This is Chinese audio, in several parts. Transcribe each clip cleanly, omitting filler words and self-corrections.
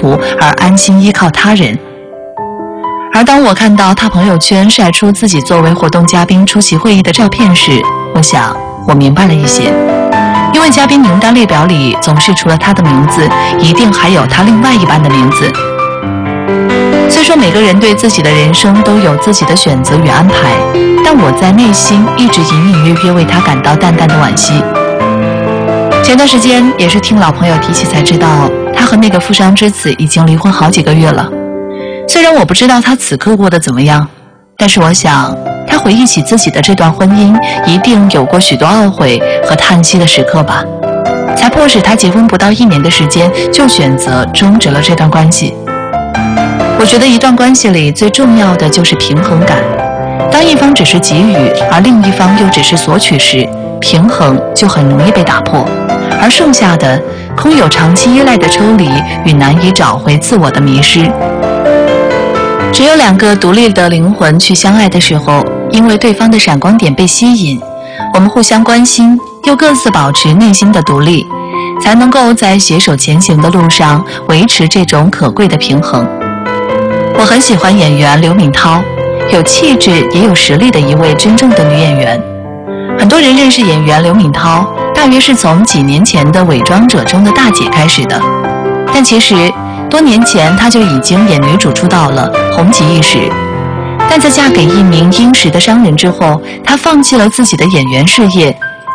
图而安心依靠他人。而当我看到他朋友圈晒出自己作为活动嘉宾出席会议的照片时，我想我明白了一些。因为嘉宾名单列表里总是除了他的名字，一定还有他另外一半的名字。虽说每个人对自己的人生都有自己的选择与安排，但我在内心一直隐隐约约为他感到淡淡的惋惜。前段时间也是听老朋友提起才知道，他和那个富商之子已经离婚好几个月了。虽然我不知道他此刻过得怎么样，但是我想他回忆起自己的这段婚姻，一定有过许多懊悔和叹息的时刻吧，才迫使他结婚不到1年的时间就选择终止了这段关系。我觉得一段关系里最重要的就是平衡感，当一方只是给予，而另一方又只是索取时，平衡就很容易被打破，而剩下的空有长期依赖的抽离与难以找回自我的迷失。只有2个独立的灵魂去相爱的时候，因为对方的闪光点被吸引，我们互相关心，又各自保持内心的独立，才能够在携手前行的路上维持这种可贵的平衡。我很喜欢演员刘敏涛，有气质也有实力的一位真正的女演员。很多人认识演员刘敏涛，大约是从几年前的《伪装者》中的大姐开始的，但其实多年前她就已经演女主出道了，红极一时。但在嫁给一名殷实的商人之后，她放弃了自己的演员事业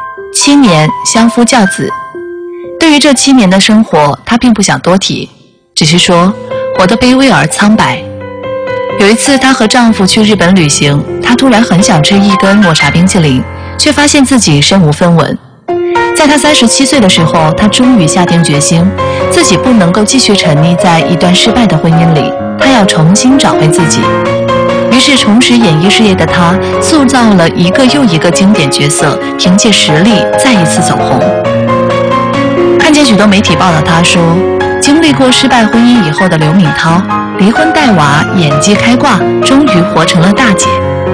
，7年相夫教子。对于这7年的生活，她并不想多提，只是说活得卑微而苍白。有一次她和丈夫去日本旅行，她突然很想吃一根抹茶冰淇淋，却发现自己身无分文。在她37岁的时候，她终于下定决心，自己不能够继续沉溺在一段失败的婚姻里，她要重新找回自己。于是重拾演艺事业的她，塑造了一个又一个经典角色，凭借实力再一次走红。看见许多媒体报道她说，经历过失败婚姻以后的刘敏涛，离婚带娃，演技开挂，终于活成了大姐。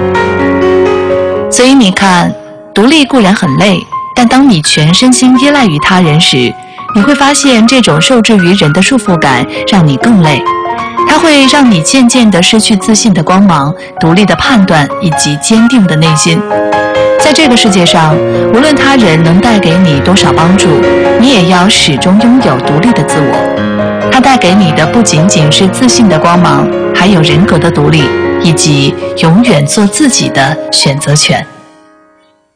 所以你看，独立固然很累，但当你全身心依赖于他人时，你会发现这种受制于人的束缚感让你更累。它会让你渐渐地失去自信的光芒、独立的判断以及坚定的内心。在这个世界上，无论他人能带给你多少帮助，你也要始终拥有独立的自我。它带给你的不仅仅是自信的光芒，还有人格的独立，以及永远做自己的选择权。